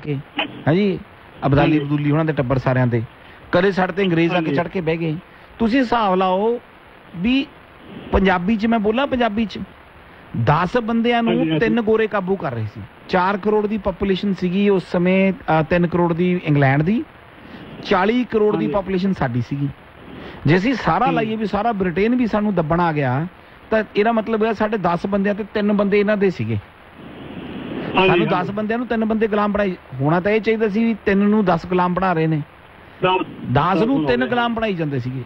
ਕੇ, ਹਾਂਜੀ, ਅਬਦਾਲੀ ਅਬਦੂਲੀ ਉਹਨਾਂ ਦੇ ਟੱਬਰ ਸਾਰਿਆਂ ਦੇ, ਕਦੇ ਸਾਡੇ ਤੇ ਅੰਗਰੇਜ਼ ਆ ਕੇ ਚੜ੍ਹ ਕੇ ਬਹਿ ਗਏ। ਤੁਸੀਂ ਹਿਸਾਬ ਲਾਓ ਵੀ ਪੰਜਾਬੀ 'ਚ ਮੈਂ ਬੋਲਾਂ, ਪੰਜਾਬੀ 'ਚ 10 ਬੰਦਿਆਂ ਨੂੰ 3 ਗੋਰੇ ਕਾਬੂ ਕਰ ਰਹੇ ਸੀ। 4 ਕਰੋੜ ਦੀ ਪਾਪੂਲੇਸ਼ਨ ਸੀਗੀ ਉਸ ਸਮੇਂ, 3 ਕਰੋੜ ਦੀ ਇੰਗਲੈਂਡ ਦੀ, 40 ਕਰੋੜ ਦੀ ਪਾਪੂਲੇਸ਼ਨ ਸਾਡੀ ਸੀਗੀ। ਜੇ ਅਸੀਂ ਸਾਰਾ ਲਾਈਏ ਵੀ ਸਾਰਾ ਬ੍ਰਿਟੇਨ ਵੀ ਸਾਨੂੰ ਦੱਬਣ ਆ ਗਿਆ ਤਾਂ ਇਹਦਾ ਮਤਲਬ ਹੈ ਸਾਡੇ 10 ਬੰਦਿਆਂ ਤੇ 3 ਬੰਦੇ ਇਹਨਾਂ ਦੇ ਸੀਗੇ। ਸਾਨੂੰ 10 ਬੰਦਿਆਂ ਨੂੰ 3 ਬੰਦੇ ਗੁਲਾਮ ਬਣਾਈ। ਹੋਣਾ ਤਾਂ ਇਹ ਚਾਹੀਦਾ ਸੀ ਵੀ 3 ਨੂੰ 10 ਗੁਲਾਮ ਬਣਾ ਰਹੇ ਨੇ, 10 ਨੂੰ 3 ਗੁਲਾਮ ਬਣਾਈ ਜਾਂਦੇ ਸੀਗੇ।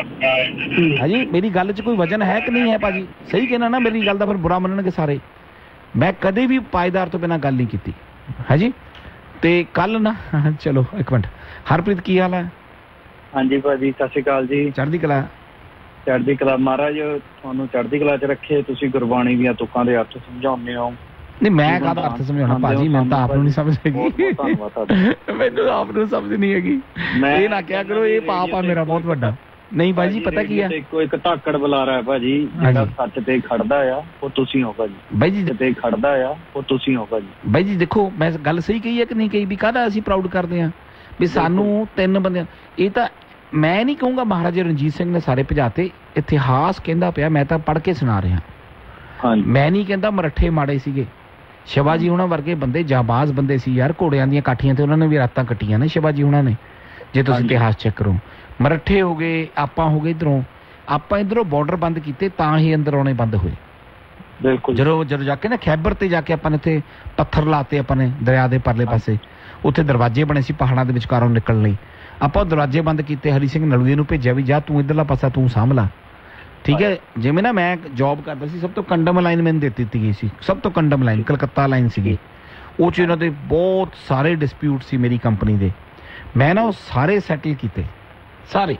ਹਾਂਜੀ, ਮੇਰੀ ਗੱਲ 'ਚ ਕੋਈ ਵਜਨ ਹੈ ਕਿ ਨਹੀਂ ਹੈ ਭਾਜੀ? ਸਹੀ ਕਹਿਣਾ ਨਾ, ਮੇਰੀ ਗੱਲ ਦਾ ਫਿਰ ਬੁਰਾ ਮੰਨਣਗੇ ਸਾਰੇ। ਮੈਂ ਕਦੇ ਵੀ ਪਾਏਦਾਰ ਤੋਂ ਬਿਨਾਂ ਗੱਲ ਨਹੀਂ ਕੀਤੀ। ਹਾਂਜੀ, ਤੇ ਕੱਲ ਨਾ, ਚਲੋ ਇੱਕ ਮਿੰਟ, ਹਰਪ੍ਰੀਤ ਕੀ ਹਾਲ ਹੈ? ਹਾਂਜੀ ਭਾਜੀ, ਸਤਿ ਸ਼੍ਰੀ ਅਕਾਲ ਜੀ। ਚੜ੍ਹਦੀ ਕਲਾ, ਚੜ੍ਹਦੀ ਕਲਾ। ਮਹਾਰਾਜ ਤੁਹਾਨੂੰ ਚੜ੍ਹਦੀ ਕਲਾ 'ਚ ਰੱਖੇ। ਤੁਸੀਂ ਗੁਰਬਾਣੀ ਦੀਆਂ ਤੁਕਾਂ ਦੇ ਅਰਥ ਸਮਝਾਉਂਦੇ ਹੋ। ਨਹੀਂ, ਮੈਂ ਕਾਹਦਾ ਅਰਥ ਸਮਝਾਉਣਾ ਭਾਜੀ? ਮੈਨੂੰ ਤਾਂ ਆਪ ਨੂੰ ਨਹੀਂ ਸਮਝ ਹੈਗੀ, ਮੈਨੂੰ ਆਪ ਨੂੰ ਸਮਝ ਨਹੀਂ ਹੈਗੀ। ਇਹ ਨਾ ਕਿਹਾ ਕਰੋ ਇਹ ਪਾਪ ਆ ਮੇਰਾ ਬਹੁਤ ਵੱਡਾ। ਨਹੀਂ ਭਾਜੀ, ਪਤਾ ਕੀ ਹੈ, ਇੱਕ ਧਾਕੜ ਬੁਲਾਰਾ ਹੈ ਭਾਜੀ, ਜਿਹੜਾ ਸੱਚ ਤੇ ਖੜਦਾ ਆ ਉਹ ਤੁਸੀਂ ਹੋ ਭਾਜੀ। ਬਾਈ ਜੀ ਤੇ ਖੜਦਾ ਆ ਉਹ ਤੁਸੀਂ ਹੋ ਭਾਜੀ। ਬਾਈ ਜੀ ਦੇਖੋ, ਮੈਂ ਗੱਲ ਸਹੀ ਕਹੀ ਹੈ ਕਿ ਨਹੀਂ ਕਹੀ? ਵੀ ਕਾਹਦਾ ਅਸੀਂ ਪ੍ਰਾਊਡ ਕਰਦੇ ਹਾਂ ਵੀ ਸਾਨੂੰ 3 ਬੰਦਿਆਂ, ਇਹ ਤਾਂ ਮੈਂ ਨਹੀਂ ਕਹੂੰਗਾ ਮਹਾਰਾਜਾ ਰਣਜੀਤ ਸਿੰਘ ਨੇ ਸਾਰੇ ਭਜਾਤੇ। ਇਤਿਹਾਸ ਕਹਿੰਦਾ ਪਿਆ, ਮੈਂ ਤਾਂ ਪੜ੍ਹ ਕੇ ਸੁਣਾ ਰਿਹਾ। ਮੈਂ ਨਹੀਂ ਕਹਿੰਦਾ ਮਰੱਠੇ ਮਾੜੇ ਸੀਗੇ। ਸ਼ਿਵਾਜੀ ਉਹਨਾਂ ਵਰਗੇ ਬੰਦੇ ਜਾਂਬਾਜ਼ ਬੰਦੇ ਸੀ ਯਾਰ। ਘੋੜਿਆਂ ਦੀਆਂ ਕਾਠੀਆਂ ਤੇ ਉਹਨਾਂ ਨੇ ਵੀ ਰਾਤਾਂ ਕੱਟੀਆਂ ਨੇ ਸ਼ਿਵਾਜੀ ਉਹਨਾਂ ਨੇ, ਜੇ ਤੁਸੀਂ ਇਤਿਹਾਸ ਚੈੱਕ ਕਰੋ। ਮਰੱਠੇ ਹੋ ਗਏ, ਆਪਾਂ ਹੋ ਗਏ ਇੱਧਰੋਂ, ਆਪਾਂ ਇੱਧਰੋਂ ਬਾਰਡਰ ਬੰਦ ਕੀਤੇ ਤਾਂ ਹੀ ਅੰਦਰ ਆਉਣੇ ਬੰਦ ਹੋਏ। ਬਿਲਕੁਲ। ਜਦੋਂ ਜਾ ਕੇ ਨਾ ਖੈਬਰ ਤੇ ਜਾ ਕੇ ਆਪਾਂ ਨੇ ਇੱਥੇ ਪੱਥਰ ਲਾਤੇ, ਆਪਾਂ ਨੇ ਦਰਿਆ ਦੇ ਪਰਲੇ ਪਾਸੇ, ਉੱਥੇ ਦਰਵਾਜ਼ੇ ਬਣੇ ਸੀ ਪਹਾੜਾਂ ਦੇ ਵਿਚਕਾਰੋਂ ਨਿਕਲਣ ਲਈ। ਆਪਾਂ ਦਰਵਾਜ਼ੇ ਬੰਦ ਕੀਤੇ। ਹਰੀ ਸਿੰਘ ਨਲੂਏ ਨੂੰ ਭੇਜਿਆ ਵੀ ਜਾ ਤੂੰ ਇੱਧਰਲਾ ਪਾਸਾ ਤੂੰ ਸਾਂਭ ਲਾ, ਠੀਕ ਹੈ। ਜਿਵੇਂ ਨਾ ਮੈਂ ਜੌਬ ਕਰਦਾ ਸੀ, ਸਭ ਤੋਂ ਕੰਡਮ ਲਾਈਨ ਮੈਨੂੰ ਦੇ ਦਿੱਤੀ ਗਈ ਸੀ, ਸਭ ਤੋਂ ਕੰਡਮ ਲਾਈਨ ਕਲਕੱਤਾ ਲਾਈਨ ਸੀਗੀ। ਉਹ 'ਚ ਇਹਨਾਂ ਦੇ ਬਹੁਤ ਸਾਰੇ ਡਿਸਪਿਊਟ ਸੀ ਮੇਰੀ ਕੰਪਨੀ ਦੇ। ਮੈਂ ਨਾ ਉਹ ਸਾਰੇ ਸੈਟਲ ਕੀਤੇ, ਸਾਰੇ।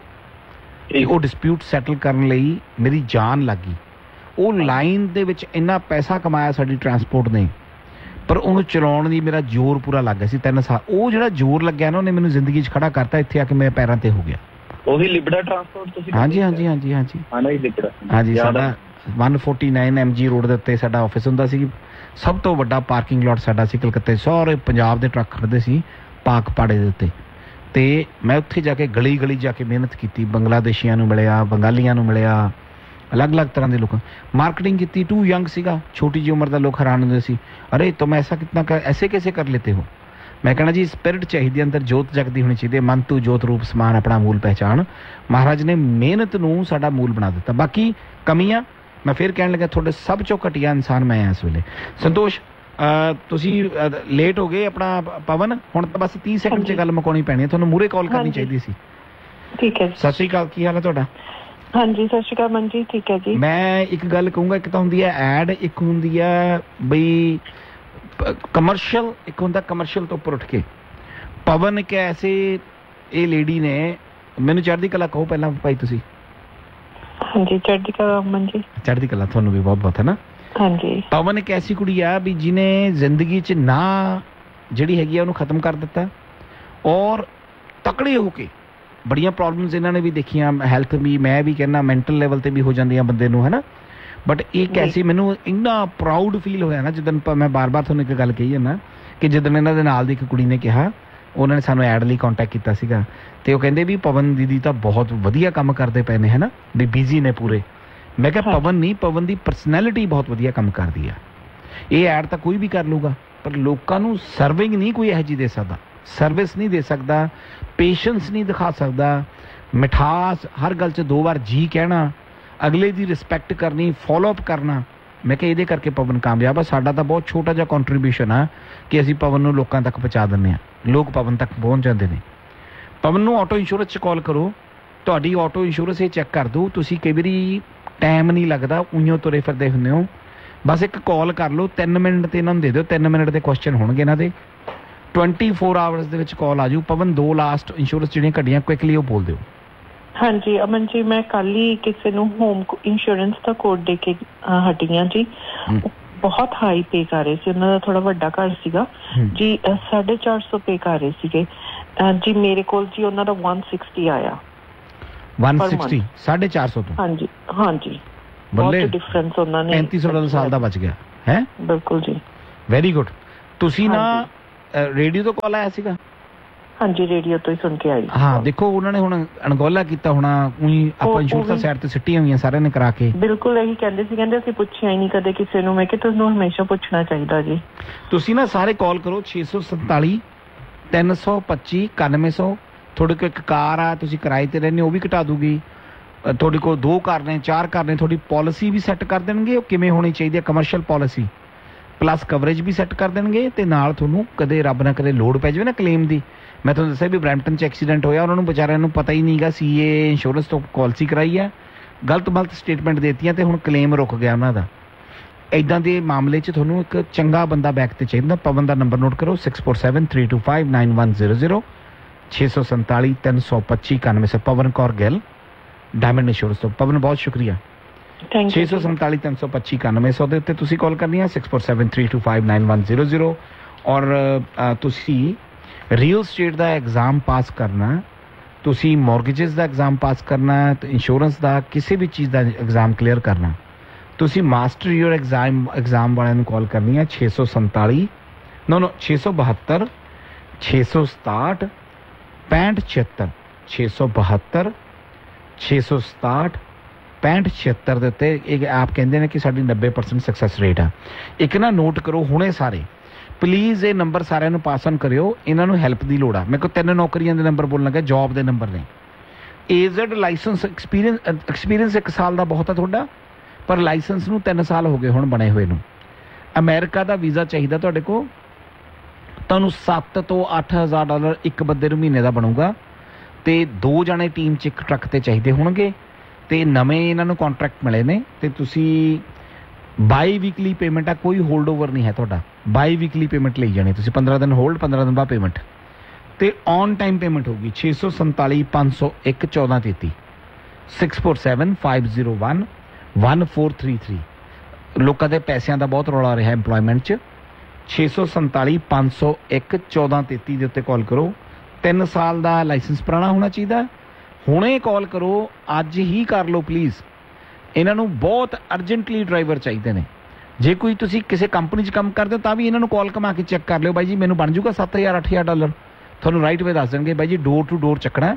ਉਹ ਡਿਸਪਿਊਟ ਸੈਟਲ ਕਰਨ ਲਈ ਮੇਰੀ ਜਾਨ ਲੱਗ ਗਈ। ਉਹ ਲਾਈਨ ਦੇ ਵਿੱਚ ਇੰਨਾ ਪੈਸਾ ਕਮਾਇਆ ਸਾਡੀ ਟਰਾਂਸਪੋਰਟ ਨੇ, ਪਰ ਉਹਨੂੰ ਚਲਾਉਣ ਦੀ ਮੇਰਾ ਜ਼ੋਰ ਪੂਰਾ ਲੱਗ ਗਿਆ ਸੀ 3 ਸਾਲ। ਉਹ ਜਿਹੜਾ ਜ਼ੋਰ ਲੱਗਿਆ ਨਾ, ਉਹਨੇ ਮੈਨੂੰ ਜ਼ਿੰਦਗੀ 'ਚ ਖੜਾ ਕਰਤਾ। ਇੱਥੇ ਆ ਕੇ ਮੇਰੇ ਪੈਰਾਂ ਤੇ ਹੋ ਗਿਆ। ਉਹੀ ਲਿਬੜਾ ਟਰਾਂਸਪੋਰਟ ਤੁਸੀਂ? ਹਾਂਜੀ ਹਾਂਜੀ ਹਾਂਜੀ ਹਾਂਜੀ ਲਿਬੜਾ। ਹਾਂਜੀ, ਸਾਡਾ 149 MG ਰੋਡ ਦੇ ਉੱਤੇ ਸਾਡਾ ਆਫਿਸ ਹੁੰਦਾ ਸੀ। ਸਭ ਤੋਂ ਵੱਡਾ ਪਾਰਕਿੰਗ ਲਾਟ ਸਾਡਾ ਸੀ ਕਲਕੱਤੇ। ਸਾਰੇ ਪੰਜਾਬ ਦੇ ਟਰੱਕ ਖੜਦੇ ਸੀ ਪਾਕ ਪਾੜੇ ਦੇ ਉੱਤੇ। ਤੇ ਮੈਂ ਉੱਥੇ ਜਾ ਕੇ ਗਲੀ ਗਲੀ ਜਾ ਕੇ ਮਿਹਨਤ ਕੀਤੀ। ਬੰਗਲਾਦੇਸ਼ੀਆਂ ਨੂੰ ਮਿਲਿਆ, ਬੰਗਾਲੀਆਂ ਨੂੰ ਮਿਲਿਆ, ਅਲੱਗ-ਅਲੱਗ ਤਰ੍ਹਾਂ ਦੇ ਲੋਕਾਂ, ਮਾਰਕੀਟਿੰਗ ਕੀਤੀ। ਟੂ ਯੰਗ ਸੀਗਾ, ਛੋਟੀ ਜਿਹੀ ਉਮਰ ਦਾ। ਲੋਕ ਹੈਰਾਨ ਹੁੰਦੇ ਸੀ, ਅਰੇ ਤੁਮ ਐਸਾ ਕਿਤਨਾ ਐਸੇ ਕੈਸੇ ਕਰ ਲੈਤੇ ਹੋ? ਮੈਂ ਕਹਿਣਾ ਜੀ, ਸਪਿਰਿਟ ਚਾਹੀਦੀ, ਅੰਦਰ ਜੋਤ ਜਗਦੀ ਹੋਣੀ ਚਾਹੀਦੀ। ਮਨ ਤੂੰ ਜੋਤ ਰੂਪ ਸਮਾਨ ਆਪਣਾ ਮੂਲ ਪਹਿਚਾਣ। ਮਹਾਰਾਜ ਨੇ ਮਿਹਨਤ ਨੂੰ ਸਾਡਾ ਮੂਲ ਬਣਾ ਦਿੱਤਾ। ਬਾਕੀ ਕਮੀਆਂ ਮੈਂ ਫਿਰ ਕਹਿਣ ਲੱਗਾ, ਤੁਹਾਡੇ ਸਭ ਚੋਂ ਘਟੀਆ ਇਨਸਾਨ ਮੈਂ ਇਸ ਵੇਲੇ। ਸੰਤੋਸ਼, ਤੁਸੀਂ ਲੇਟ ਹੋ ਗਏ। ਆਪਣਾ ਪਵਨ, ਹੁਣ ਤਾਂ ਬਸ 30 ਸੈਕਿੰਡ 'ਚ ਗੱਲ ਮੁਕਾਉਣੀ ਪੈਣੀ ਹੈ। ਤੁਹਾਨੂੰ ਮੂਹਰੇ ਕਾਲ ਕਰਨੀ ਚਾਹੀਦੀ ਸੀ। ਠੀਕ ਹੈ। ਸਤਿ ਸ਼੍ਰੀ ਅਕਾਲ, ਕੀ ਹਾਲ ਹੈ ਤੁਹਾਡਾ? ਹਾਂਜੀ, ਸਤਿ ਸ਼੍ਰੀ ਅਕਾਲ ਮਨ ਜੀ, ਠੀਕ ਹੈ ਜੀ। ਮੈਂ ਇੱਕ ਗੱਲ ਕਹੂੰਗਾ, ਇੱਕ ਤਾਂ ਹੁੰਦੀ ਹੈ ਐਡ, ਇੱਕ ਹੁੰਦੀ ਹੈ ਬਈ ਕਮਰਸ਼ੀਅਲ, ਇੱਕ ਹੁੰਦਾ ਕਮਰਸ਼ੀਅਲ ਤੋਂ ਉੱਪਰ ਉੱਠ ਕੇ। ਪਵਨ ਇੱਕ ਐਸੇ, ਇਹ ਲੇਡੀ ਨੇ, ਮੈਨੂੰ ਚੜ੍ਹਦੀ ਕਲਾ ਕਹੋ ਪਹਿਲਾਂ ਭਾਈ ਤੁਸੀਂ। ਹਾਂਜੀ, ਚੜ੍ਹਦੀ ਕਲਾ ਮਨ ਜੀ। ਚੜ੍ਹਦੀ ਕਲਾ ਤੁਹਾਨੂੰ ਵੀ ਬਹੁਤ ਬਹੁਤ, ਹੈ ਨਾ। ਹਾਂਜੀ। ਪਵਨ ਇੱਕ ਐਸੀ ਕੁੜੀ ਆ ਵੀ ਜਿਹਨੇ ਜ਼ਿੰਦਗੀ 'ਚ ਨਾ ਜਿਹੜੀ ਹੈਗੀ ਆ ਉਹਨੂੰ ਖਤਮ ਕਰ ਦਿੱਤਾ, ਔਰ ਤਕੜੇ ਹੋ ਕੇ ਬੜੀਆਂ ਪ੍ਰੋਬਲਮਸ ਇਹਨਾਂ ਨੇ ਵੀ ਦੇਖੀਆਂ। ਹੈਲਥ ਵੀ, ਮੈਂ ਵੀ ਕਹਿੰਦਾ ਮੈਂਟਲ ਲੈਵਲ ਤੇ ਵੀ ਹੋ ਜਾਂਦੀਆਂ ਬੰਦੇ ਨੂੰ, ਹੈ ਨਾ। ਬਟ ਇੱਕ ਐਸੀ, ਮੈਨੂੰ ਇੰਨਾ ਪ੍ਰਾਊਡ ਫੀਲ ਹੋਇਆ ਨਾ ਜਿੱਦਣ ਮੈਂ ਬਾਰ-ਬਾਰ ਤੁਹਾਨੂੰ ਇੱਕ ਗੱਲ ਕਹੀ ਹੈ ਨਾ, ਕਿ ਜਿੱਦਣ ਇਹਨਾਂ ਦੇ ਨਾਲ ਦੀ ਇੱਕ ਕੁੜੀ ਨੇ ਕਿਹਾ, ਉਹਨਾਂ ਨੇ ਸਾਨੂੰ ਐਡ ਲਈ ਕੰਟੈਕਟ ਕੀਤਾ ਸੀਗਾ, ਤੇ ਉਹ ਕਹਿੰਦੇ ਵੀ ਪਵਨ ਦੀਦੀ ਤਾਂ ਬਹੁਤ ਵਧੀਆ ਕੰਮ ਕਰਦੇ ਪਏ ਨੇ, ਹੈ ਨਾ, ਵੀ ਬਿਜ਼ੀ ਨੇ ਪੂਰੇ। ਮੈਂ ਕਿਹਾ ਪਵਨ ਨਹੀਂ, ਪਵਨ ਦੀ ਪਰਸਨੈਲਿਟੀ ਬਹੁਤ ਵਧੀਆ ਕੰਮ ਕਰਦੀ ਆ। ਇਹ ਐਡ ਤਾਂ ਕੋਈ ਵੀ ਕਰ ਲੂਗਾ, ਪਰ ਲੋਕਾਂ ਨੂੰ ਸਰਵਿੰਗ ਨਹੀਂ ਕੋਈ ਇਹੋ ਜਿਹੀ ਦੇ ਸਕਦਾ, ਸਰਵਿਸ ਨਹੀਂ ਦੇ ਸਕਦਾ, ਪੇਸ਼ੈਂਸ ਨਹੀਂ ਦਿਖਾ ਸਕਦਾ, ਮਿਠਾਸ, ਹਰ ਗੱਲ 'ਚ 2 ਵਾਰ ਜੀ ਕਹਿਣਾ, ਅਗਲੇ ਦੀ ਰਿਸਪੈਕਟ ਕਰਨੀ, ਫੋਲੋਅਪ ਕਰਨਾ। ਮੈਂ ਕਿਹਾ ਇਹਦੇ ਕਰਕੇ ਪਵਨ ਕਾਮਯਾਬ ਆ। ਸਾਡਾ ਤਾਂ ਬਹੁਤ ਛੋਟਾ ਜਿਹਾ ਕੰਟਰੀਬਿਊਸ਼ਨ ਆ ਕਿ ਅਸੀਂ ਪਵਨ ਨੂੰ ਲੋਕਾਂ ਤੱਕ ਪਹੁੰਚਾ ਦਿੰਦੇ ਹਾਂ, ਲੋਕ ਪਵਨ ਤੱਕ ਪਹੁੰਚ ਜਾਂਦੇ ਨੇ। ਪਵਨ ਨੂੰ ਆਟੋ ਇੰਸ਼ੋਰੈਂਸ 'ਚ ਕਾਲ ਕਰੋ, ਤੁਹਾਡੀ ਆਟੋ ਇੰਸ਼ੋਰੈਂਸ ਇਹ ਚੈੱਕ ਕਰ ਦਿਓ। ਤੁਸੀਂ ਕਈ ਵਾਰੀ ਟਾਈਮ ਨਹੀਂ ਲੱਗਦਾ, ਉਈਓ ਤੁਰੇ ਫਿਰਦੇ ਹੁੰਦੇ ਹੋ, ਬਸ ਇੱਕ ਕਾਲ ਕਰ ਲਓ। 3 ਮਿੰਟ ਤੇ ਇਹਨਾਂ ਨੂੰ ਦੇ ਦਿਓ, 3 ਮਿੰਟ ਦੇ ਕੁਐਸਚਨ ਹੋਣਗੇ ਇਹਨਾਂ ਦੇ। 24 ਆਵਰਸ ਦੇ ਵਿੱਚ ਕਾਲ ਆ ਜਾਊ। ਪਵਨ 2 ਲਾਸਟ ਇੰਸ਼ੋਰੈਂਸ ਜਿਹੜੀਆਂ ਕੱਢੀਆਂ ਕੁਇਕਲੀ ਉਹ ਬੋਲ ਦਿਓ। ਹਾਂਜੀ ਅਮਨ ਜੀ, ਮੈਂ ਕੱਲ ਹੀ ਕਿਸੇ ਨੂੰ ਹੋਮ ਇੰਸ਼ੋਰੈਂਸ ਦਾ ਕੋਡ ਦੇ ਕੇ ਹਟੀ ਹਾਂ ਜੀ। ਬਹੁਤ ਹਾਈ ਪੇ ਕਰ ਰਹੇ ਸੀ, ਉਹਨਾਂ ਦਾ ਥੋੜਾ ਵੱਡਾ ਘਰ ਸੀਗਾ ਜੀ, 450 ਪੇ ਕਰ ਰਹੇ ਸੀਗੇ ਜੀ। ਮੇਰੇ ਕੋਲ ਜੀ ਉਹਨਾਂ ਦਾ 160 ਆਇਆ। 160 450 ਤੋਂ? ਹਾਂਜੀ ਹਾਂਜੀ, ਬਹੁਤ ਡਿਫਰੈਂਸ ਉਹਨਾਂ ਨੇ। 3500 ਸਾਲ ਦਾ ਬਚ ਗਿਆ ਹੈ। ਬਿਲਕੁਲ ਜੀ, ਵੈਰੀ ਗੁੱਡ। ਤੁਸੀਂ ਨਾ ਰੇਡੀਓ ਤੋਂ ਕਾਲ ਆਇਆ ਸੀਗਾ? ਹਾਂਜੀ, ਰੇਡੀਓ ਤੋਂ ਹੀ ਸੁਣ ਕੇ ਆਈ। ਹਾਂ, ਦੇਖੋ ਉਹਨਾਂ ਨੇ ਹੁਣ ਅਣਗੌਲਾ ਕੀਤਾ ਹੋਣਾ, ਉਹੀ ਆਪਾਂ ਇੰਸ਼ੋਰੈਂਸ ਦਾ ਸਾਈਡ ਤੇ ਸਿੱਟੀਆਂ ਹੋਈਆਂ ਸਾਰਿਆਂ ਨੇ ਕਰਾ ਕੇ। ਬਿਲਕੁਲ ਇਹੀ ਕਹਿੰਦੇ ਸੀ, ਕਹਿੰਦੇ ਅਸੀਂ ਪੁੱਛਿਆ ਹੀ ਨਹੀਂ ਕਦੇ ਕਿਸੇ ਨੂੰ। ਮੈਂ ਕਿਹਾ ਤੁਹਾਨੂੰ ਹਮੇਸ਼ਾ ਪੁੱਛਣਾ ਚਾਹੀਦਾ ਜੀ। ਤੁਸੀਂ ਨਾ ਸਾਰੇ ਕਾਲ ਕਰੋ 647 325 9100। ਤੁਹਾਡੇ ਕੋਲ ਇੱਕ ਕਾਰ ਆ, ਤੁਸੀਂ ਕਿਰਾਏ ਤੇ ਰਹਿੰਦੇ, ਉਹ ਵੀ ਘਟਾ ਦੂਗੀ। ਤੁਹਾਡੇ ਕੋਲ 2 ਕਾਰ ਨੇ, 4 ਕਾਰ ਨੇ, ਤੁਹਾਡੀ ਪਾਲਿਸੀ ਵੀ ਸੈੱਟ ਕਰ ਦੇਣਗੇ ਉਹ ਕਿਵੇਂ ਹੋਣੀ ਚਾਹੀਦੀ ਹੈ, ਕਮਰਸ਼ੀਅਲ ਪਾਲਿਸੀ ਪਲੱਸ ਕਵਰੇਜ ਵੀ ਸੈੱਟ ਕਰ ਦੇਣਗੇ। ਤੇ ਨਾਲ ਤੁਹਾਨੂੰ ਕਦੇ ਰੱਬ ਨਾ ਕਦੇ ਲੋੜ ਪੈ ਜਾਵੇ ਨਾ ਕਲੇਮ ਦੀ। ਮੈਂ ਤੁਹਾਨੂੰ ਦੱਸਿਆ ਵੀ ਬਰੈਂਪਟਨ 'ਚ ਐਕਸੀਡੈਂਟ ਹੋਇਆ, ਉਹਨਾਂ ਨੂੰ ਵਿਚਾਰਿਆਂ ਨੂੰ ਪਤਾ ਹੀ ਨਹੀਂਗਾ CA ਇੰਸ਼ੋਰੈਂਸ ਤੋਂ ਪਾਲਿਸੀ ਕਰਾਈ ਹੈ, ਗਲਤ ਸਟੇਟਮੈਂਟ ਦੇਤੀਆਂ ਤੇ ਹੁਣ ਕਲੇਮ ਰੁਕ ਗਿਆ ਉਹਨਾਂ ਦਾ। ਇੱਦਾਂ ਦੇ ਮਾਮਲੇ 'ਚ ਤੁਹਾਨੂੰ ਇੱਕ ਚੰਗਾ ਬੰਦਾ ਬੈਕ ਤੇ ਚਾਹੀਦਾ। ਪਵਨ ਦਾ ਨੰਬਰ ਨੋਟ ਕਰੋ 6473259100 647 325 9100। ਪਵਨ ਕੌਰ ਗਿੱਲ, ਡਾਇਮੰਡ ਇੰਸ਼ੋਰੈਂਸ ਤੋਂ। ਪਵਨ ਬਹੁਤ ਸ਼ੁਕਰੀਆ। 647 325 9100 ਦੇ ਉੱਤੇ ਤੁਸੀਂ ਕਾਲ ਕਰਨੀ ਹੈ 6473259100। ਔਰ ਤੁਸੀਂ ਰੀਅਲ ਸਟੇਟ ਦਾ ਐਗਜ਼ਾਮ ਪਾਸ ਕਰਨਾ, ਤੁਸੀਂ ਮੌਰਗੇजेस ਦਾ ਐਗਜ਼ਾਮ ਪਾਸ ਕਰਨਾ, ਤੇ ਇੰਸ਼ੋਰੈਂਸ ਦਾ ਕਿਸੇ ਵੀ ਚੀਜ਼ ਦਾ ਐਗਜ਼ਾਮ ਕਲੀਅਰ ਕਰਨਾ, ਤੁਸੀਂ ਮਾਸਟਰ ਯੂਰ ਐਗਜ਼ਾਮ ਵਾਲਿਆਂ ਨੂੰ ਕਾਲ ਕਰਨੀ ਹੈ 647 672 667 6576 672 667 6576 ਦੇ ਉੱਤੇ ਇੱਕ ਐਪ ਕਹਿੰਦੇ ਨੇ ਕਿ ਸਾਡੀ 90% ਸਕਸੈਸ ਰੇਟ ਆ। ਇੱਕ ਨਾ ਨੋਟ ਕਰੋ ਹੁਣੇ ਸਾਰੇ ਪਲੀਜ਼, ਇਹ ਨੰਬਰ ਸਾਰਿਆਂ ਨੂੰ ਪਾਸ ਔਨ ਕਰਿਓ, ਇਹਨਾਂ ਨੂੰ ਹੈਲਪ ਦੀ ਲੋੜ ਆ। ਮੇਰੇ ਕੋਲ 3 ਨੌਕਰੀਆਂ ਦੇ ਨੰਬਰ ਬੋਲਣ ਲੱਗਾ, ਜੌਬ ਦੇ ਨੰਬਰ ਨੇ। ਏਜ਼ਡ ਲਾਇਸੈਂਸ ਐਕਸਪੀਰੀਅੰਸ 1 ਸਾਲ ਦਾ ਬਹੁਤ ਆ ਤੁਹਾਡਾ, ਪਰ ਲਾਇਸੈਂਸ ਨੂੰ 3 ਸਾਲ ਹੋ ਗਏ ਹੁਣ ਬਣੇ ਹੋਏ ਨੂੰ। ਅਮਰੀਕਾ ਦਾ ਵੀਜ਼ਾ ਚਾਹੀਦਾ ਤੁਹਾਡੇ ਕੋਲ, ਤੁਹਾਨੂੰ $7,000 ਤੋਂ $8,000 ਇੱਕ ਬੰਦੇ ਨੂੰ ਮਹੀਨੇ ਦਾ ਬਣੂਗਾ, ਤੇ 2 ਜਣੇ ਟੀਮ 'ਚ ਇੱਕ ਟਰੱਕ ਤੇ ਚਾਹੀਦੇ ਹੋਣਗੇ। ਤੇ ਨਵੇਂ ਇਹਨਾਂ ਨੂੰ ਕੰਟਰੈਕਟ ਮਿਲੇ ਨੇ, ਤੇ ਤੁਸੀਂ ਬਾਈ ਵੀਕਲੀ ਪੇਮੈਂਟ ਆ, ਕੋਈ ਹੋਲਡ ਓਵਰ ਨਹੀਂ ਹੈ ਤੁਹਾਡਾ। ਬਾਈ ਵੀਕਲੀ ਪੇਮੈਂਟ ਲਈ ਜਾਣੀ ਤੁਸੀਂ, 15 ਦਿਨ ਹੋਲਡ, 15 ਦਿਨ ਬਾਅਦ ਪੇਮੈਂਟ, ਤੇ ਔਨ ਟਾਈਮ ਪੇਮੈਂਟ ਹੋਊਗੀ। 647 501 1433 647 501 1433। ਲੋਕਾਂ ਦੇ ਪੈਸਿਆਂ ਦਾ ਬਹੁਤ ਰੌਲਾ ਰਿਹਾ ਐਮਪਲੋਇਮੈਂਟ 'ਚ। 647 501 1433 ਦੇ ਉੱਤੇ ਕਾਲ ਕਰੋ। 3 ਸਾਲ ਦਾ ਲਾਇਸੈਂਸ ਪੁਰਾਣਾ ਹੋਣਾ ਚਾਹੀਦਾ। ਹੁਣੇ ਕਾਲ ਕਰੋ, ਅੱਜ ਹੀ ਕਰ ਲਓ ਪਲੀਜ਼। ਇਹਨਾਂ ਨੂੰ ਬਹੁਤ ਅਰਜੈਂਟਲੀ ਡਰਾਈਵਰ ਚਾਹੀਦੇ ਨੇ। ਜੇ ਕੋਈ ਤੁਸੀਂ ਕਿਸੇ ਕੰਪਨੀ 'ਚ ਕੰਮ ਕਰਦੇ ਹੋ ਤਾਂ ਵੀ ਇਹਨਾਂ ਨੂੰ ਕਾਲ ਕਮਾ ਕੇ ਚੈੱਕ ਕਰ ਲਿਓ, ਬਾਈ ਜੀ ਮੈਨੂੰ ਬਣ ਜੂਗਾ $7,000 $8,000। ਤੁਹਾਨੂੰ ਰਾਈਟ ਵੇ ਦੱਸ ਦੇਣਗੇ, ਬਾਈ ਜੀ ਡੋਰ ਟੂ ਡੋਰ ਚੱਕਣਾ।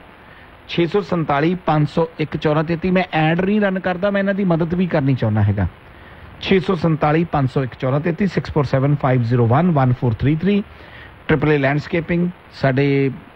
647 501 1433। ਮੈਂ ਐਡ ਨਹੀਂ ਰਨ ਕਰਦਾ, ਮੈਂ ਇਹਨਾਂ ਦੀ ਮਦਦ ਵੀ ਕਰਨੀ ਚਾਹੁੰਦਾ ਹੈਗਾ। 647 501 1433 647 501 1433। AAA ਲੈਂਡਸਕੇਪਿੰਗ ਸਾਡੇ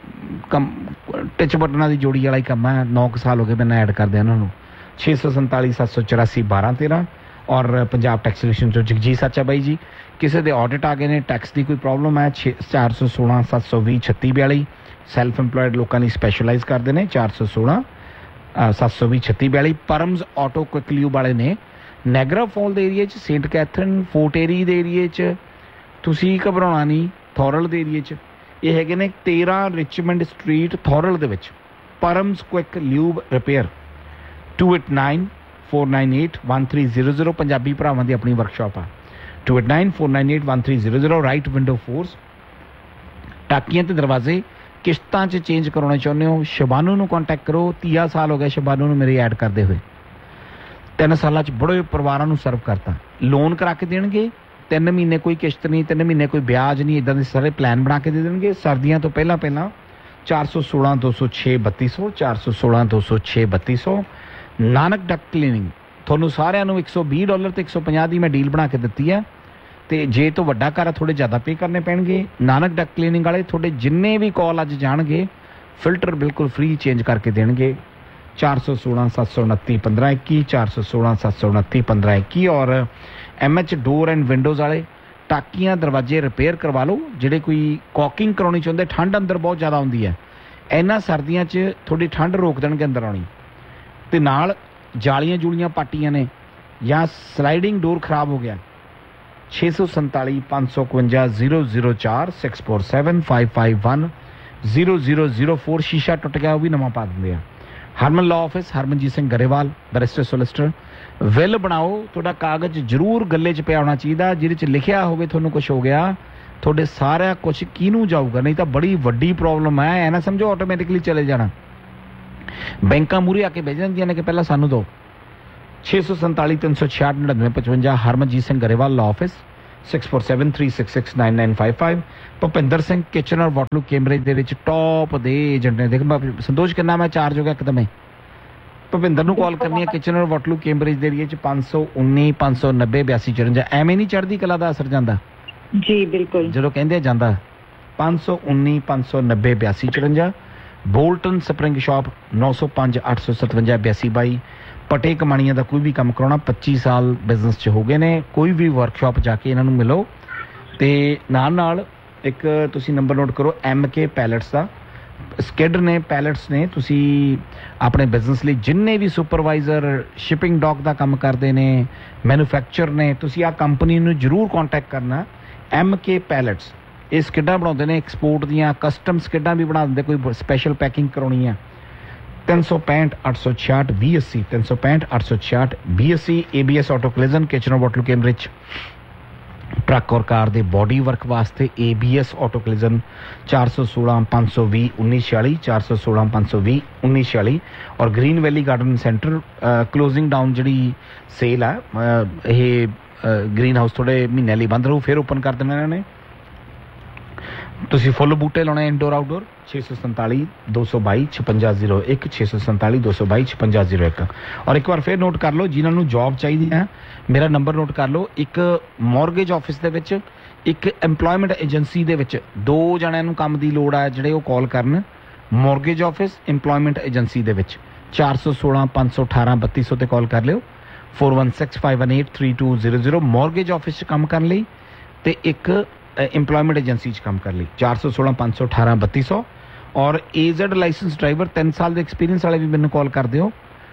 ਟਿਚ ਬਟਨਾਂ ਦੀ ਜੋੜੀ ਵਾਲਾ ਹੀ ਕੰਮ ਹੈ। 9 ਸਾਲ ਹੋ ਗਏ ਮੈਨੂੰ ਐਡ ਕਰਦੇ ਉਹਨਾਂ ਨੂੰ। 647 784 1213। ਔਰ ਪੰਜਾਬ ਟੈਕਸ ਸੋਲਿਊਸ਼ਨ ਤੋਂ ਜਗਜੀਤ ਸੱਚਾ ਬਾਈ ਜੀ, ਕਿਸੇ ਦੇ ਆਡਿਟ ਆ ਗਏ ਨੇ, ਟੈਕਸ ਦੀ ਕੋਈ ਪ੍ਰੋਬਲਮ ਹੈ, 416 720 3642। ਸੈਲਫ ਇੰਪਲੋਇਡ ਲੋਕਾਂ ਲਈ ਸਪੈਸ਼ਲਾਈਜ਼ ਕਰਦੇ ਨੇ, 416 720 3642। ਪਰਮਸ ਆਟੋ ਕੁਇਕ ਲਿਊਬ ਵਾਲੇ ਨੇ ਨੈਗਰਾ ਫਾਲ ਦੇ ਏਰੀਏ 'ਚ, ਸੇਂਟ ਕੈਥਰਨ ਫੋਰਟ ਏਰੀ ਦੇ ਏਰੀਏ 'ਚ। ਤੁਸੀਂ ਘਬਰਾਉਣਾ ਨਹੀਂ। ਥੋਰਲ ਦੇ ਏਰੀਏ 'ਚ ਇਹ ਹੈਗੇ ਨੇ 13 ਰਿਚਮੰਡ ਸਟਰੀਟ ਥੋਰਲ ਦੇ ਵਿੱਚ। ਪਰਮਸ ਕੁਇਕ ਲਿਊਬ ਰਿਪੇਅਰ 2894981300। ਪੰਜਾਬੀ ਭਰਾਵਾਂ ਦੀ ਆਪਣੀ ਵਰਕਸ਼ਾਪ ਆ। 2894981300। ਰਾਈਟ ਵਿੰਡੋ ਫੋਰਸ, ਟਾਕੀਆਂ ਤੇ ਦਰਵਾਜ਼ੇ ਕਿਸ਼ਤਾਂ 'ਚ ਚੇਂਜ ਕਰਾਉਣੇ ਚਾਹੁੰਦੇ ਹੋ, ਸ਼ਬਾਨੂ ਨੂੰ ਕੰਟੈਕਟ ਕਰੋ। 30 ਸਾਲ ਹੋ ਗਏ ਸ਼ਬਾਨੂ ਨੂੰ ਮੇਰੇ ਐਡ ਕਰਦੇ ਹੋਏ। 3 ਸਾਲਾਂ 'ਚ ਬੜੇ ਪਰਿਵਾਰਾਂ ਨੂੰ ਸਰਵ ਕਰਤਾ। ਲੋਨ ਕਰਾ ਕੇ ਦੇਣਗੇ, 3 ਮਹੀਨੇ ਕੋਈ ਕਿਸ਼ਤ ਨਹੀਂ, 3 ਮਹੀਨੇ ਕੋਈ ਵਿਆਜ ਨਹੀਂ, ਇੱਦਾਂ ਦੇ ਸਾਰੇ ਪਲਾਨ ਬਣਾ ਕੇ ਦੇ ਦੇਣਗੇ। ਸਰਦੀਆਂ ਤੋਂ ਪਹਿਲਾਂ 416 206 3200 416 206 3200। ਨਾਨਕ ਡਕ ਕਲੀਨਿੰਗ ਤੁਹਾਨੂੰ ਸਾਰਿਆਂ ਨੂੰ $120 ਤੇ 150 ਦੀ ਮੈਂ ਡੀਲ ਬਣਾ ਕੇ ਦਿੱਤੀ ਹੈ। ਤੇ ਜੇ ਤੋਂ ਵੱਡਾ ਘਰ ਆ ਥੋੜੇ ਜ਼ਿਆਦਾ ਪੇ ਕਰਨੇ ਪੈਣਗੇ। ਨਾਨਕ ਡਕ ਕਲੀਨਿੰਗ ਵਾਲੇ ਤੁਹਾਡੇ ਜਿੰਨੇ ਵੀ ਕਾਲ ਅੱਜ ਜਾਣਗੇ ਫਿਲਟਰ ਬਿਲਕੁਲ ਫ੍ਰੀ ਚੇਂਜ ਕਰਕੇ ਦੇਣਗੇ। 416 729 1521 416 729 1521। ਔਰ MH ਡੋਰ ਐਂਡ ਵਿੰਡੋਜ਼ ਵਾਲੇ ਟਾਕੀਆਂ ਦਰਵਾਜ਼ੇ ਰਿਪੇਅਰ ਕਰਵਾ ਲਓ। ਜਿਹੜੇ ਕੋਈ ਕੌਕਿੰਗ ਕਰਾਉਣੀ ਚਾਹੁੰਦੇ, ਠੰਡ ਅੰਦਰ ਬਹੁਤ ਜ਼ਿਆਦਾ ਆਉਂਦੀ ਹੈ, ਇਹਨਾਂ ਸਰਦੀਆਂ 'ਚ ਤੁਹਾਡੀ ਠੰਡ ਰੋਕ ਦੇਣਗੇ ਅੰਦਰ ਆਉਣੀ। ਤੇ ਨਾਲ ਜਾਲੀਆਂ ਜੂਲੀਆਂ ਪਾਟੀਆਂ ਨੇ ਜਾਂ ਸਲਾਈਡਿੰਗ ਡੋਰ ਖਰਾਬ ਹੋ ਗਿਆ, 647 551 004 647 551 0004। ਸ਼ੀਸ਼ਾ ਟੁੱਟ ਗਿਆ ਉਹ ਵੀ ਨਵਾਂ ਪਾ ਦਿੰਦੇ ਆ। ਹਰਮਨ law office, Harmanjeet Singh Grewal, barrister solicitor. Will ਬਣਾਓ, ਤੁਹਾਡਾ ਕਾਗਜ਼ ਜ਼ਰੂਰ ਗੱਲੇ 'ਚ ਪਿਆ ਹੋਣਾ ਚਾਹੀਦਾ ਜਿਹਦੇ 'ਚ ਲਿਖਿਆ ਹੋਵੇ ਤੁਹਾਨੂੰ ਕੁਝ ਹੋ ਗਿਆ, ਤੁਹਾਡੇ ਸਾਰਾ ਕੁਝ ਕਿਹਨੂੰ ਜਾਊਗਾ, ਨਹੀਂ ਤਾਂ ਬੜੀ ਵੱਡੀ ਪ੍ਰੋਬਲਮ ਹੈ। ਐ ਨਾ ਸਮਝੋ ਆਟੋਮੈਟਿਕਲੀ ਚਲੇ ਜਾਣਾ। ਬੈਂਕਾਂ ਮੂਹਰੇ ਆ ਕੇ ਬਹਿ ਜਾਂਦੀਆਂ ਨੇ ਕਿ ਪਹਿਲਾਂ ਸਾਨੂੰ ਦਿਓ। 647 366 9955 Harmanjeet Singh Grewal law office, 6473669955 Bhupinder Singh kitchen ਔਰ ਵਾਟਰਲੂ ਕੈਂਬਰਿਜ ਦੇ ਵਿੱਚ ਟੌਪ ਦੇ ਏਜੰਟ ਨੇ। ਦੇਖ ਸੰਤੋਸ਼ ਕਿੰਨਾ ਮੈਂ ਚਾਰਜ ਹੋ ਗਿਆ ਇੱਕਦਮ। ਭੁਪਿੰਦਰ ਨੂੰ ਕਾਲ ਕਰਨੀ ਹੈ ਕਿਚਨ ਔਰ ਵਾਟਰਲੂ ਕੈਂਬਰਿਜ ਦੇ ਏਰੀਏ 'ਚ 519 590 82 54। ਐਵੇਂ ਨਹੀਂ ਚੜ੍ਹਦੀ ਕਲਾ ਦਾ ਅਸਰ ਜਾਂਦਾ ਜੀ, ਬਿਲਕੁਲ ਜਦੋਂ ਕਹਿੰਦੇ ਜਾਂਦਾ 519 590 82 54। Bolton spring shop 905 857 82 22। ਪਟੇ ਕਮਾਣੀਆਂ ਦਾ ਕੋਈ ਵੀ ਕੰਮ ਕਰਾਉਣਾ 25 ਸਾਲ ਬਿਜ਼ਨਸ 'ਚ ਹੋ ਗਏ ਨੇ। ਕੋਈ ਵੀ ਵਰਕਸ਼ਾਪ ਜਾ ਕੇ ਇਹਨਾਂ ਨੂੰ ਮਿਲੋ। ਤੇ ਨਾਲ ਇੱਕ ਤੁਸੀਂ ਨੰਬਰ ਨੋਟ ਕਰੋ MK ਪੈਲਟਸ ਦਾ। ਸਕਿਡ ਨੇ, ਪੈਲਟਸ ਨੇ। ਤੁਸੀਂ ਆਪਣੇ ਬਿਜ਼ਨਸ ਲਈ ਜਿੰਨੇ ਵੀ ਸੁਪਰਵਾਈਜ਼ਰ ਸ਼ਿਪਿੰਗ ਡੌਕ ਦਾ ਕੰਮ ਕਰਦੇ ਨੇ, ਮੈਨੂਫੈਕਚਰ ਨੇ, ਤੁਸੀਂ ਆ ਕੰਪਨੀ ਨੂੰ ਜ਼ਰੂਰ ਕੰਟੈਕਟ ਕਰਨਾ। MK ਪੈਲਟਸ ਇਹ ਸਕਿਡਾਂ ਬਣਾਉਂਦੇ ਨੇ, ਐਕਸਪੋਰਟ ਦੀਆਂ ਕਸਟਮ ਸਕਿਡਾਂ ਵੀ ਬਣਾ ਦਿੰਦੇ। ਕੋਈ ਸਪੈਸ਼ਲ ਪੈਕਿੰਗ ਕਰਾਉਣੀ ਆ 365 866 2080 365 866 2080। ABS auto ਕਲਿਜ਼ਨ kitchen water Cambridge truck ਔਰ ਕਾਰ ਦੇ ਬੋਡੀ ਵਰਕ ਵਾਸਤੇ ABS ਆਟੋ ਕਲਿਜ਼ਨ 416 520 1946 416 520 1946। ਔਰ ਗ੍ਰੀਨ ਵੈਲੀ ਗਾਰਡਨ ਸੈਂਟਰ ਕਲੋਜ਼ਿੰਗ ਡਾਊਨ ਜਿਹੜੀ ਸੇਲ ਆ, ਇਹ ਗ੍ਰੀਨ ਹਾਊਸ ਥੋੜੇ ਮਹੀਨੇ ਲਈ ਬੰਦ ਰਹੂ, ਫਿਰ ਓਪਨ ਕਰ ਦੇਣਾ ਇਹਨਾਂ ਨੇ। ਤੁਸੀਂ ਫੁੱਲ ਬੂਟੇ ਲਾਉਣੇ ਇਨਡੋਰ ਆਊਟਡੋਰ 647 222 5601 647 222 5601। ਔਰ ਇੱਕ ਵਾਰ ਫਿਰ ਨੋਟ ਕਰ ਲਓ ਜਿਨ੍ਹਾਂ ਨੂੰ ਜੌਬ ਚਾਹੀਦੀ ਹੈ, ਮੇਰਾ ਨੰਬਰ ਨੋਟ ਕਰ ਲਓ। ਇੱਕ ਮੌਰਗੇਜ ਆਫਿਸ ਦੇ ਵਿੱਚ, ਇੱਕ ਐਮਪਲੋਇਮੈਂਟ ਏਜੰਸੀ ਦੇ ਵਿੱਚ 2 ਜਣਿਆਂ ਨੂੰ ਕੰਮ ਦੀ ਲੋੜ ਆ, ਜਿਹੜੇ ਉਹ ਕਾਲ ਕਰਨ। ਮੌਰਗੇਜ ਆਫਿਸ, ਐਮਪਲੋਇਮੈਂਟ ਏਜੰਸੀ ਦੇ ਵਿੱਚ 416 518 3200 ਤੇ ਕਾਲ ਕਰ ਲਿਓ। 4165183200 ਮੌਰਗੇਜ ਆਫਿਸ 'ਚ ਕੰਮ ਕਰਨ ਲਈ ਤੇ ਇੱਕ ਇੰਪਲੋਇਮੈਂਟ ਏਜੰਸੀ 'ਚ ਕੰਮ ਕਰਨ ਲਈ 416 518 3200। ਔਰ AZ ਲਾਇਸੈਂਸ ਡਰਾਈਵਰ 3 ਸਾਲ ਦੇ ਐਕਸਪੀਰੀਅੰਸ ਵਾਲੇ ਵੀ ਮੈਨੂੰ ਕਾਲ ਕਰ ਦਿਓ।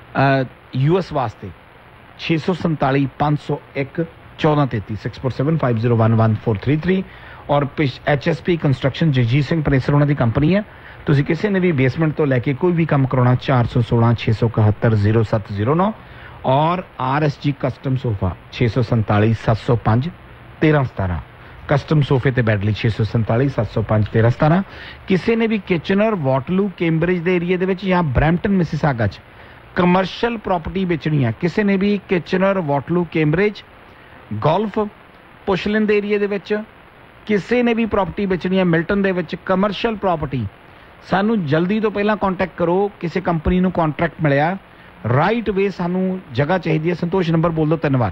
US ਵਾਸਤੇ 647 501 1433 647 501 1433। ਔਰ HSP ਕੰਸਟਰਕਸ਼ਨ ਜਗਜੀਤ ਸਿੰਘ ਪ੍ਰੇਸਰ ਉਹਨਾਂ ਦੀ ਕੰਪਨੀ ਹੈ। ਤੁਸੀਂ ਕਿਸੇ ਨੇ ਵੀ ਬੇਸਮੈਂਟ ਤੋਂ ਲੈ ਕੇ ਕੋਈ ਵੀ ਕੰਮ ਕਰਾਉਣਾ 416 671 0709। ਔਰ RSG ਕਸਟਮ ਸੋਫਾ 647 705 1317। ਕਸਟਮ ਸੋਫੇ ਤੇ ਬੈੱਡ ਲਈ 647 705 1317। ਕਿਸੇ ਨੇ ਵੀ ਕਿਚਨਰ ਵਾਟਰਲੂ ਕੈਂਬਰਿਜ ਦੇ ਏਰੀਏ ਦੇ ਵਿੱਚ ਜਾਂ ਬਰੈਂਪਟਨ ਮਿਸਿਸਾਗਾ 'ਚ ਕਮਰਸ਼ੀਅਲ ਪ੍ਰਾਪਰਟੀ ਵੇਚਣੀ ਹੈ, ਕਿਸੇ ਨੇ ਵੀ ਕਿਚਨਰ ਵਾਟਰਲੂ ਕੈਂਬਰਿਜ ਗੋਲਫ ਪੁਸ਼ਲਿਨ ਦੇ ਏਰੀਏ ਦੇ ਵਿੱਚ ਕਿਸੇ ਨੇ ਵੀ ਪ੍ਰਾਪਰਟੀ ਵੇਚਣੀ ਹੈ, ਮਿਲਟਨ ਦੇ ਵਿੱਚ ਕਮਰਸ਼ੀਅਲ ਪ੍ਰਾਪਰਟੀ, ਸਾਨੂੰ ਜਲਦੀ ਤੋਂ ਪਹਿਲਾਂ ਕੰਟੈਕਟ ਕਰੋ। ਕਿਸੇ ਕੰਪਨੀ ਨੂੰ ਕੰਟਰੈਕਟ ਮਿਲਿਆ ਰਾਈਟ ਵੇ, ਸਾਨੂੰ ਜਗ੍ਹਾ ਚਾਹੀਦੀ ਹੈ। ਸੰਤੋਸ਼ ਨੰਬਰ ਬੋਲ ਦਿਓ 3 ਵਾਰ।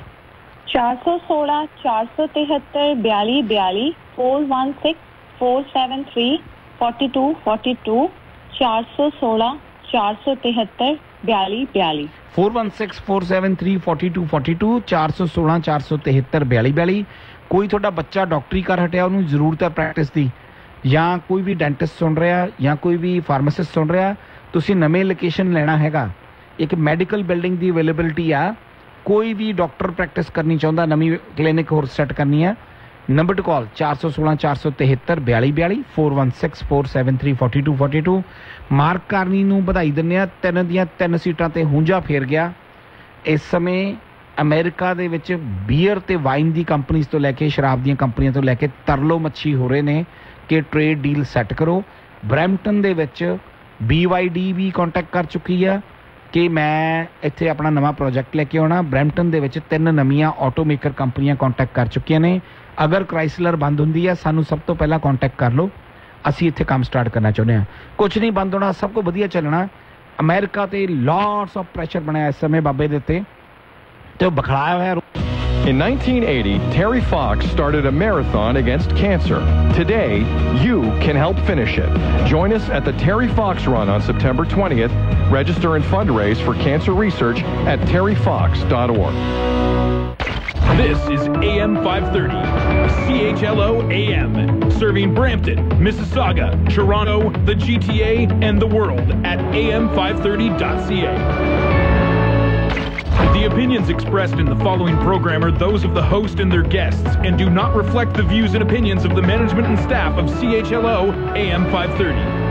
416 473 42 42 416 473 42 42 416 473 42 42 416 473 42 42 416 473 42 42। ਕੋਈ ਤੁਹਾਡਾ ਬੱਚਾ ਡਾਕਟਰੀ ਕਰ ਹਟਿਆ, ਉਹਨੂੰ ਜ਼ਰੂਰਤ ਹੈ ਪ੍ਰੈਕਟਿਸ ਦੀ, ਜਾਂ ਕੋਈ ਵੀ ਡੈਂਟਿਸਟ ਸੁਣ ਰਿਹਾ ਜਾਂ ਕੋਈ ਵੀ ਫਾਰਮਾਸਿਸਟ ਸੁਣ ਰਿਹਾ, ਤੁਸੀਂ ਨਵੇਂ ਲੋਕੇਸ਼ਨ ਲੈਣਾ ਹੈਗਾ, ਇੱਕ ਮੈਡੀਕਲ ਬਿਲਡਿੰਗ ਦੀ ਅਵੇਲੇਬਿਲਿਟੀ ਆ। ਕੋਈ ਵੀ ਡਾਕਟਰ ਪ੍ਰੈਕਟਿਸ ਕਰਨੀ ਚਾਹੁੰਦਾ, ਨਵੀਂ ਕਲੀਨਿਕ ਹੋਰ ਸੈੱਟ ਕਰਨੀ ਹੈ, ਨੰਬਰ ਟੂ ਕਾਲ 416 473 42 42 416 473 42 42। ਮਾਰਕ ਕਾਰਨੀ ਨੂੰ ਵਧਾਈ ਦਿੰਦੇ ਆ, 3 ਦੀਆਂ 3 ਸੀਟਾਂ ਤੇ ਹੁੰਝਾ ਫੇਰ ਗਿਆ। ਇਸ ਸਮੇਂ ਅਮਰੀਕਾ ਦੇ ਵਿੱਚ ਬੀਅਰ ਤੇ ਵਾਈਨ ਦੀ ਕੰਪਨੀਆਂ ਤੋਂ ਲੈ ਕੇ ਸ਼ਰਾਬ ਦੀਆਂ ਕੰਪਨੀਆਂ ਤੋਂ ਲੈ ਕੇ ਤਰਲੋ ਮੱਛੀ ਹੋ ਰਹੇ ਨੇ ਕਿ ਟ੍ਰੇਡ ਡੀਲ ਸੈੱਟ ਕਰੋ। ਬਰੈਂਪਟਨ ਦੇ ਵਿੱਚ BYD ਵੀ ਕੰਟੈਕਟ ਕਰ ਚੁੱਕੀ ਆ ਕਿ ਮੈਂ ਇੱਥੇ ਆਪਣਾ ਨਵਾਂ ਪ੍ਰੋਜੈਕਟ ਲੈ ਕੇ ਆਉਣਾ। ਬਰੈਂਪਟਨ ਦੇ ਵਿੱਚ 3 ਨਵੀਆਂ ਆਟੋਮੇਕਰ ਕੰਪਨੀਆਂ ਕੰਟੈਕਟ ਕਰ ਚੁੱਕੀਆਂ ਨੇ। ਅਗਰ ਕ੍ਰਾਈਸਲਰ ਬੰਦ ਹੁੰਦੀ ਹੈ, ਸਾਨੂੰ ਸਭ ਤੋਂ ਪਹਿਲਾਂ ਕੰਟੈਕਟ ਕਰ ਲਓ, ਅਸੀਂ ਇੱਥੇ ਕੰਮ ਸਟਾਰਟ ਕਰਨਾ ਚਾਹੁੰਦੇ ਹਾਂ। ਕੁਝ ਨਹੀਂ ਬੰਦ ਹੋਣਾ, ਸਭ ਕੁਝ ਵਧੀਆ ਚੱਲਣਾ। ਅਮਰੀਕਾ ਤੇ ਲੋਟਸ ਆਫ ਪ੍ਰੈਸ਼ਰ ਬਣਿਆ ਇਸ ਸਮੇਂ ਬਾਬੇ ਦੇ ਉੱਤੇ, ਤੇ ਉਹ ਬਖਲਾਇਆ ਹੋਇਆ। In 1980, Terry Fox started a marathon against cancer. Today, you can help finish it. Join us at the Terry Fox Run on September 20th. Register and fundraise for cancer research at terryfox.org. This is AM 530, CHLO AM, serving Brampton, Mississauga, Toronto, the GTA, and the world at am530.ca. The opinions expressed in the following program are those of the host and their guests and do not reflect the views and opinions of the management and staff of CHLO AM 530.